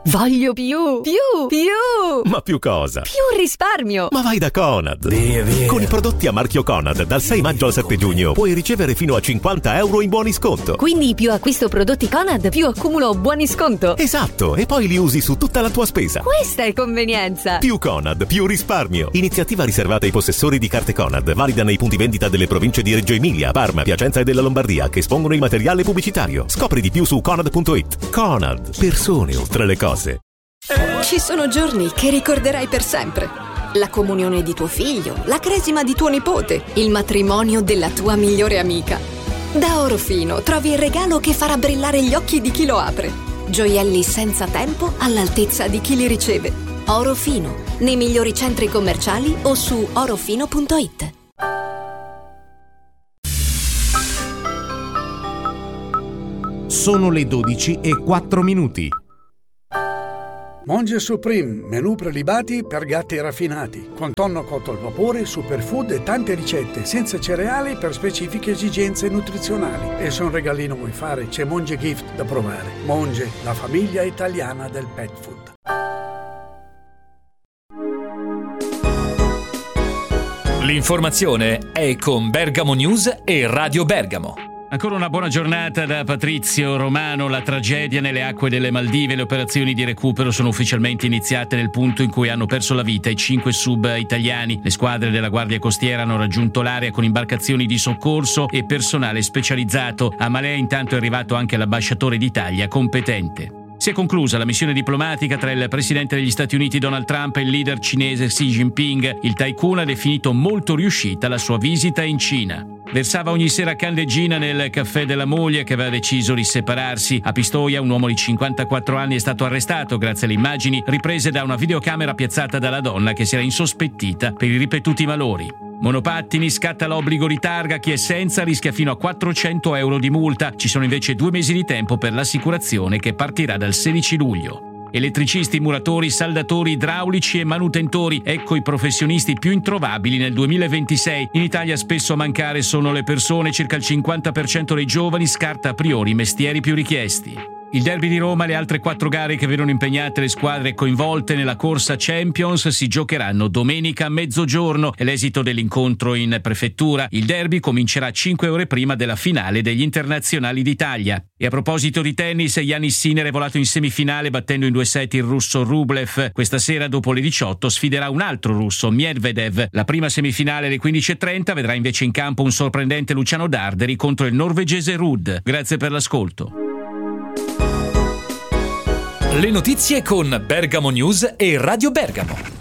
Voglio più! Ma più cosa? Più risparmio! Ma vai da Conad! Via. Con i prodotti a marchio Conad dal 6 maggio al 7 giugno puoi ricevere fino a 50 euro in buoni sconto. Quindi più acquisto prodotti Conad, più accumulo buoni sconto. Esatto, e poi li usi su tutta la tua spesa. Questa è convenienza! Più Conad, più risparmio. Iniziativa riservata ai possessori di carte Conad, valida nei punti vendita delle province di Reggio Emilia, Parma, Piacenza e della Lombardia che espongono il materiale pubblicitario. Scopri di più su conad.it. Conad, persone oltre le cose. Ci sono giorni che ricorderai per sempre. La comunione di tuo figlio, la cresima di tuo nipote, il matrimonio della tua migliore amica. Da Orofino trovi il regalo che farà brillare gli occhi di chi lo apre. Gioielli senza tempo all'altezza di chi li riceve. Orofino, nei migliori centri commerciali o su orofino.it. Sono le 12:04. Monge Supreme, menù prelibati per gatti raffinati, con tonno cotto al vapore, superfood e tante ricette, senza cereali per specifiche esigenze nutrizionali. E se un regalino vuoi fare, c'è Monge Gift da provare. Monge, la famiglia italiana del pet food. L'informazione è con Bergamo News e Radio Bergamo. Ancora una buona giornata da Patrizio Romano. La tragedia nelle acque delle Maldive. Le operazioni di recupero sono ufficialmente iniziate nel punto in cui hanno perso la vita i 5 sub italiani. Le squadre della Guardia Costiera hanno raggiunto l'area con imbarcazioni di soccorso e personale specializzato. A Malé intanto è arrivato anche l'ambasciatore d'Italia competente. Si è conclusa la missione diplomatica tra il presidente degli Stati Uniti Donald Trump e il leader cinese Xi Jinping. Il tycoon ha definito molto riuscita la sua visita in Cina. Versava ogni sera candeggina nel caffè della moglie che aveva deciso di separarsi. A Pistoia un uomo di 54 anni è stato arrestato grazie alle immagini riprese da una videocamera piazzata dalla donna che si era insospettita per i ripetuti malori. Monopattini, scatta l'obbligo di targa, chi è senza rischia fino a 400 euro di multa. Ci sono invece 2 mesi di tempo per l'assicurazione che partirà dal 16 luglio. Elettricisti, muratori, saldatori, idraulici e manutentori, ecco i professionisti più introvabili nel 2026. In Italia spesso a mancare sono le persone, circa il 50% dei giovani scarta a priori i mestieri più richiesti. Il derby di Roma e le altre 4 gare che vedono impegnate le squadre coinvolte nella corsa Champions si giocheranno domenica a mezzogiorno. È l'esito dell'incontro in prefettura. Il derby comincerà 5 ore prima della finale degli internazionali d'Italia. E a proposito di tennis, Yannis Sinner è volato in semifinale battendo in 2 set il russo Rublev. Questa sera dopo le 18 sfiderà un altro russo, Medvedev. La prima semifinale alle 15:30 vedrà invece in campo un sorprendente Luciano Darderi contro il norvegese Ruud. Grazie per l'ascolto. Le notizie con Bergamo News e Radio Bergamo.